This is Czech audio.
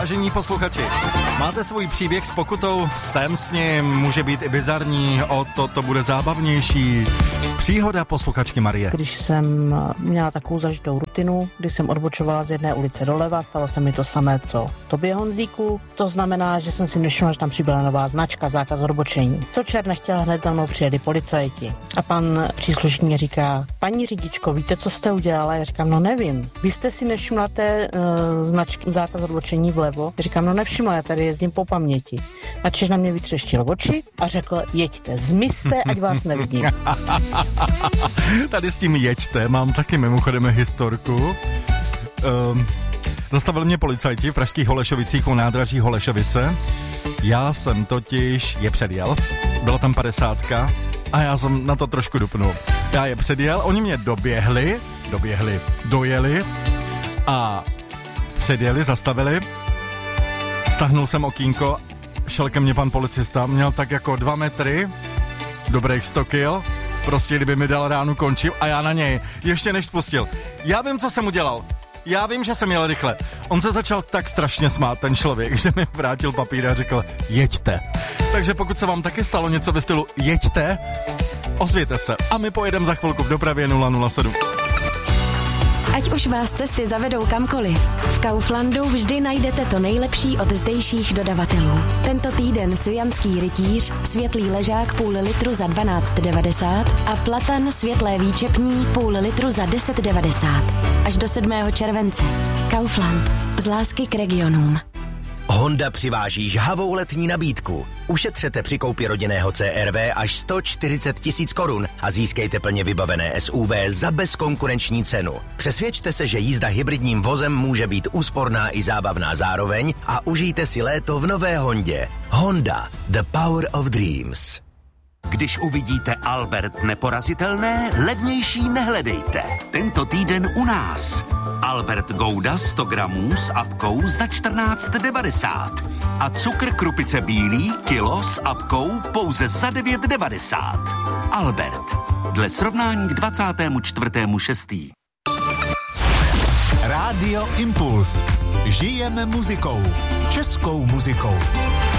Vážení posluchači, máte svůj příběh s pokutou? Sem s ním, může být i bizarní, o to bude zábavnější. Příhoda posluchačky Marie. Když jsem měla takovou zažitou rutinu, když jsem odbočovala z jedné ulice doleva, stalo se mi to samé, co tobě, Honzíku. To znamená, že jsem si nevšimla, že tam přibyla nová značka, zákaz odbočení. Co čert nechtěla, hned za mnou přijeli policajti. A pan příslušník mě říká: paní řidičko, víte, co jste udělala? Já říkám: no nevím. Vy jste si nevšimla té značky zákaz odbočení vlevo? Já říkám: no nevšimla, já tady jezdím po paměti. Načež na mě vytřeštil oči a řekl: jeďte, zmizte, ať vás nevidím. Tady s tím jeďte, mám taky mimochodem historku. Zastavili mě policajti v pražských Holešovicích u nádraží Holešovice. Já jsem totiž je předjel, byla tam 50 a já jsem na to trošku dupnul. Já je předjel, oni mě dojeli a předjeli, zastavili. Stáhnul jsem okýnko, šel ke mně pan policista, měl tak jako 2 metry, dobrých 100 kil, prostě kdyby mi dal ránu končil a já na něj, ještě než spustil. Já vím, co jsem udělal. Já vím, že jsem jel rychle. On se začal tak strašně smát, ten člověk, že mi vrátil papír a řekl: jeďte. Takže pokud se vám taky stalo něco ve stylu jeďte, ozvěte se a my pojedeme za chvilku v dopravě 007. Ať už vás cesty zavedou kamkoliv, v Kauflandu vždy najdete to nejlepší od zdejších dodavatelů. Tento týden sujanský rytíř, světlý ležák půl litru za 12,90 a platan světlé výčepní půl litru za 10,90. Až do 7. července. Kaufland. Z lásky k regionům. Honda přiváží žhavou letní nabídku. Ušetřete při koupi rodinného CR-V až 140 000 korun a získejte plně vybavené SUV za bezkonkurenční cenu. Přesvědčte se, že jízda hybridním vozem může být úsporná i zábavná zároveň a užijte si léto v nové Hondě. Honda. The Power of Dreams. Když uvidíte Albert neporazitelné, levnější nehledejte. Tento týden u nás. Albert Gouda 100 gramů s apkou za 14,90 a cukr Krupice bílý kilo s apkou pouze za 9,90. Albert. Dle srovnání k 24.6. Rádio Impuls. Žijeme muzikou. Českou muzikou.